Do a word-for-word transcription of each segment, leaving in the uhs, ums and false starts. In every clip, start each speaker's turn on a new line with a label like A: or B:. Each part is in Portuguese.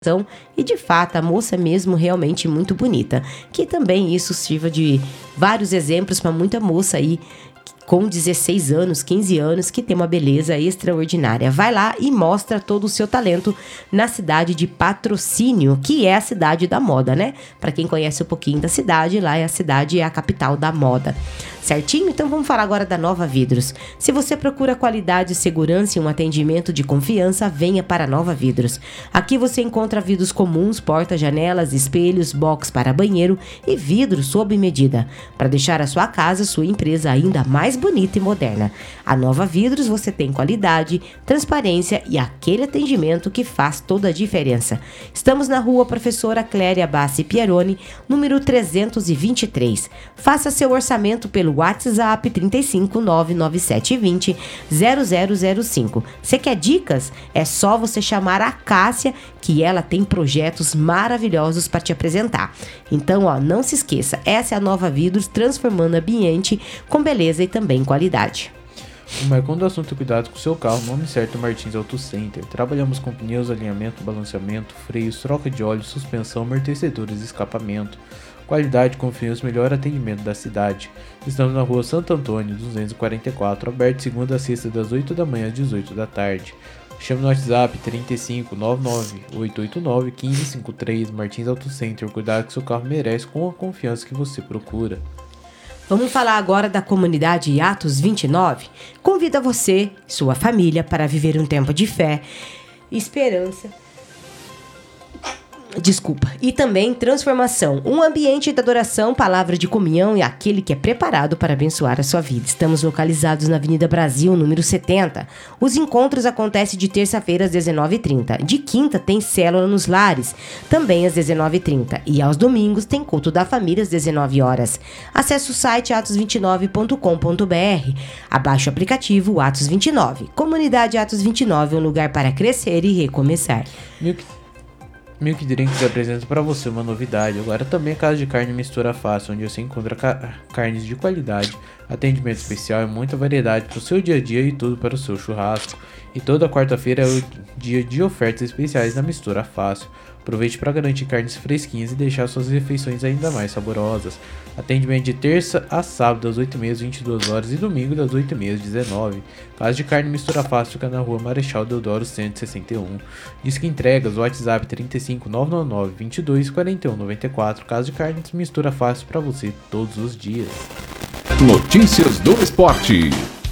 A: E de fato a moça é mesmo realmente muito bonita, que também isso sirva de vários exemplos para muita moça aí com dezesseis anos, quinze anos, que tem uma beleza extraordinária. Vai lá e mostra todo o seu talento na cidade de Patrocínio, que é a cidade da moda, né? Para quem conhece um pouquinho da cidade, lá é a cidade, é a capital da moda. Certinho? Então vamos falar agora da Nova Vidros. Se você procura qualidade, segurança e um atendimento de confiança, venha para a Nova Vidros. Aqui você encontra vidros comuns, portas, janelas, espelhos, box para banheiro e vidros sob medida, para deixar a sua casa, sua empresa ainda mais bonita e moderna. A Nova Vidros você tem qualidade, transparência e aquele atendimento que faz toda a diferença. Estamos na rua Professora Cléria Bassi Pieroni, número trezentos e vinte e três. Faça seu orçamento pelo WhatsApp trinta e cinco, nove nove sete dois zero, zero zero zero cinco. Você quer dicas? É só você chamar a Cássia, que ela tem projetos maravilhosos para te apresentar. Então, ó, não se esqueça, essa é a Nova Vidros, transformando ambiente com beleza e também qualidade.
B: O Marcon do assunto cuidado com o seu carro, nome certo Martins Auto Center. Trabalhamos com pneus, alinhamento, balanceamento, freios, troca de óleo, suspensão, amortecedores e escapamento. Qualidade, confiança, melhor atendimento da cidade. Estamos na rua Santo Antônio, duzentos e quarenta e quatro, aberto de segunda a sexta das oito da manhã às dezoito da tarde. Chame no WhatsApp trinta e cinco, nove nove oito oito nove, um cinco cinco três, Martins Auto Center. Cuidado que seu carro merece com a confiança que você procura.
A: Vamos falar agora da comunidade Atos vinte e nove. Convida você e sua família para viver um tempo de fé, esperança, Desculpa. E também transformação. Um ambiente de adoração, palavra de comunhão e aquele que é preparado para abençoar a sua vida. Estamos localizados na Avenida Brasil, número setenta. Os encontros acontecem de terça-feira às dezenove e trinta. De quinta tem célula nos lares, também às dezenove e trinta. E aos domingos tem culto da família às dezenove horas. Acesse o site atos vinte e nove ponto com ponto b r. Abaixe o aplicativo Atos vinte e nove. Comunidade Atos vinte e nove, um lugar para crescer e recomeçar.
B: Milk Milk Drinks apresenta para você uma novidade. Agora também a Casa de Carne Mistura Fácil, onde você encontra ca- carnes de qualidade, atendimento especial e muita variedade para o seu dia a dia e tudo para o seu churrasco. E toda quarta-feira é o dia de ofertas especiais na Mistura Fácil. Aproveite para garantir carnes fresquinhas e deixar suas refeições ainda mais saborosas. Atendimento de terça a sábado das oito e meia às vinte e duas horas e domingo das oito e meia às dezenove. Casa de Carne Mistura Fácil fica na rua Marechal Deodoro cento e sessenta e um. Disque entregas, WhatsApp trinta e cinco, nove nove nove, vinte e dois, quarenta e um, noventa e quatro. Casa de Carne Mistura Fácil para você todos os dias.
C: Notícias do esporte.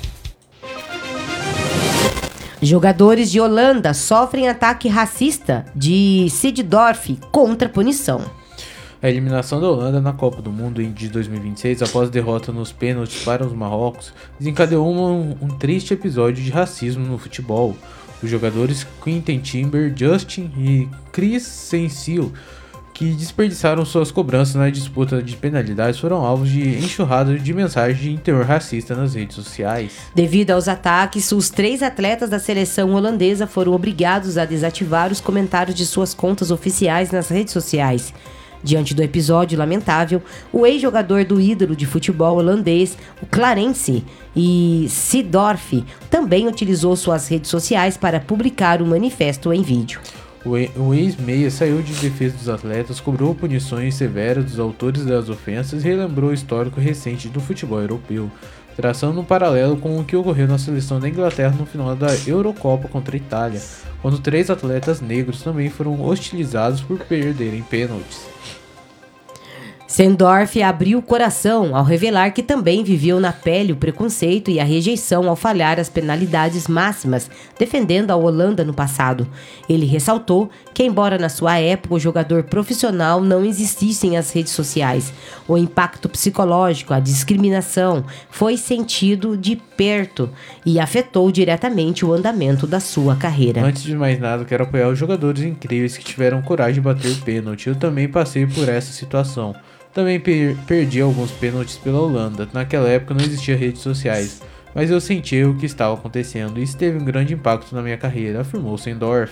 A: Jogadores de Holanda sofrem ataque racista de Seedorf contra punição.
B: A eliminação da Holanda na Copa do Mundo de dois mil e vinte e seis, após derrota nos pênaltis para os Marrocos, desencadeou um, um triste episódio de racismo no futebol. Os jogadores Quinten Timber, Justin e Chris Sensil, que desperdiçaram suas cobranças na disputa de penalidades, foram alvos de enxurrada de mensagens de teor racista nas redes sociais.
A: Devido aos ataques, os três atletas da seleção holandesa foram obrigados a desativar os comentários de suas contas oficiais nas redes sociais. Diante do episódio lamentável, o ex-jogador do ídolo de futebol holandês, o Clarence e Seedorf, também utilizou suas redes sociais para publicar o manifesto em vídeo.
B: O ex-meia saiu de defesa dos atletas, cobrou punições severas dos autores das ofensas e relembrou o histórico recente do futebol europeu, traçando um paralelo com o que ocorreu na seleção da Inglaterra no final da Eurocopa contra a Itália, quando três atletas negros também foram hostilizados por perderem pênaltis.
A: Seedorf abriu o coração ao revelar que também viveu na pele o preconceito e a rejeição ao falhar as penalidades máximas, defendendo a Holanda no passado. Ele ressaltou que, embora na sua época o jogador profissional não existissem as redes sociais, o impacto psicológico, a discriminação foi sentido de perto e afetou diretamente o andamento da sua carreira.
B: Antes de mais nada, quero apoiar os jogadores incríveis que tiveram coragem de bater pênalti. Eu também passei por essa situação. Também per- perdi alguns pênaltis pela Holanda. Naquela época não existia redes sociais, mas eu senti o que estava acontecendo e isso teve um grande impacto na minha carreira, afirmou Seedorf.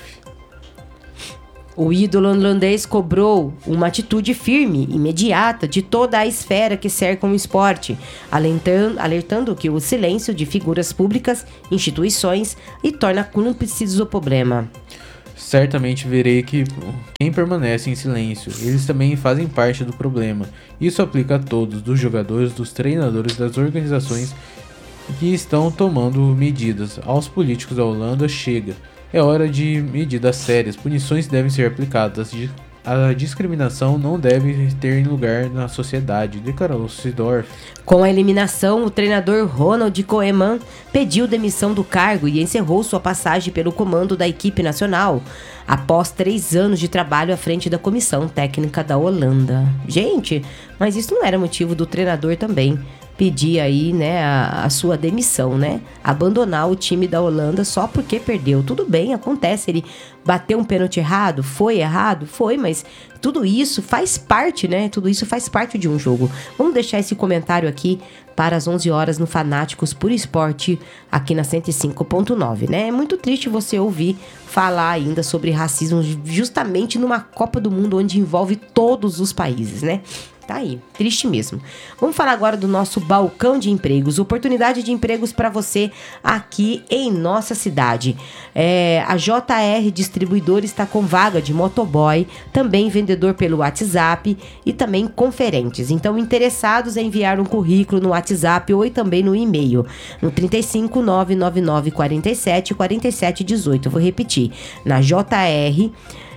A: O ídolo holandês cobrou uma atitude firme, imediata, de toda a esfera que cerca o esporte, alertando, alertando que o silêncio de figuras públicas, instituições, e torna cúmplices do problema.
B: certamente verei que quem permanece em silêncio, eles também fazem parte do problema. Isso aplica a todos, dos jogadores, dos treinadores, das organizações que estão tomando medidas. Aos políticos da Holanda, chega. É hora de medidas sérias. Punições devem ser aplicadas. A discriminação não deve ter lugar na sociedade, declarou Seedorf.
A: Com a eliminação, o treinador Ronald Koeman pediu demissão do cargo e encerrou sua passagem pelo comando da equipe nacional, após três anos de trabalho à frente da comissão técnica da Holanda. Gente, mas isso não era motivo do treinador também pedir aí, né, a, a sua demissão, né? Abandonar o time da Holanda só porque perdeu. Tudo bem, acontece, ele bateu um pênalti errado, foi errado, foi, mas tudo isso faz parte, né? Tudo isso faz parte de um jogo. Vamos deixar esse comentário aqui para as onze horas no Fanáticos por Esporte, aqui na cento e cinco ponto nove, né? É muito triste você ouvir falar ainda sobre racismo justamente numa Copa do Mundo onde envolve todos os países, né? Tá aí, triste mesmo. Vamos falar agora do nosso balcão de empregos, oportunidade de empregos para você aqui em nossa cidade. É, a J R Distribuidora está com vaga de motoboy, também vendedor pelo WhatsApp e também conferentes. Então, interessados em enviar um currículo no WhatsApp ou também no e-mail, no trinta e cinco, nove nove nove, quarenta e sete, quarenta e sete, dezoito. Eu vou repetir, na J R...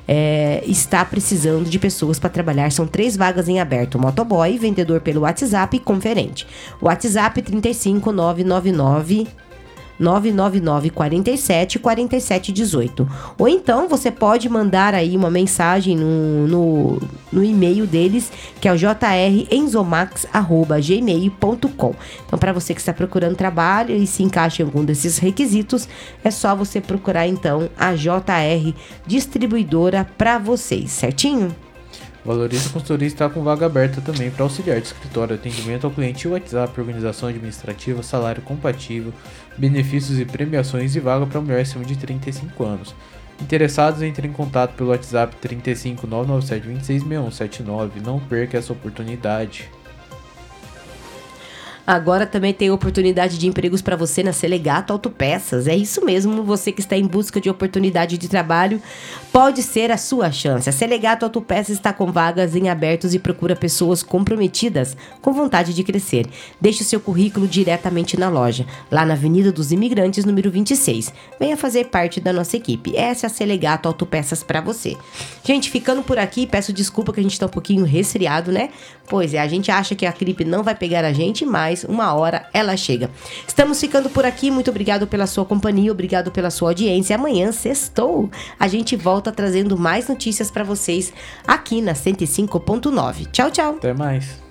A: É, está precisando de pessoas para trabalhar. São três vagas em aberto: motoboy, vendedor pelo WhatsApp e conferente. WhatsApp trinta e cinco, nove nove nove, nove nove nove, quarenta e sete, quarenta e sete, dezoito. Ou então você pode mandar aí uma mensagem no, no, no e-mail deles, que é o j r enzomax arroba gmail ponto com. Então, para você que está procurando trabalho e se encaixa em algum desses requisitos, é só você procurar então a J R Distribuidora para vocês, certinho?
B: Valoriza Consultoria está com vaga aberta também para auxiliar de escritório, atendimento ao cliente, WhatsApp, organização administrativa, salário compatível, benefícios e premiações e vaga para mulher acima de trinta e cinco anos. Interessados, entrem em contato pelo WhatsApp trinta e cinco, nove nove sete, vinte e seis, sessenta e um setenta e nove. Não perca essa oportunidade.
A: Agora também tem oportunidade de empregos para você na Selegato Autopeças. É isso mesmo, você que está em busca de oportunidade de trabalho, pode ser a sua chance. A Selegato Autopeças está com vagas em abertos e procura pessoas comprometidas, com vontade de crescer. Deixe o seu currículo diretamente na loja, lá na Avenida dos Imigrantes, número vinte e seis. Venha fazer parte da nossa equipe. Essa é a Selegato Autopeças para você. Gente, ficando por aqui, peço desculpa que a gente está um pouquinho resfriado, né? Pois é, a gente acha que a gripe não vai pegar a gente, mas uma hora ela chega. Estamos ficando por aqui, muito obrigado pela sua companhia, obrigado pela sua audiência. Amanhã, sextou, a gente volta trazendo mais notícias para vocês aqui na cento e cinco ponto nove. Tchau, tchau.
B: Até mais.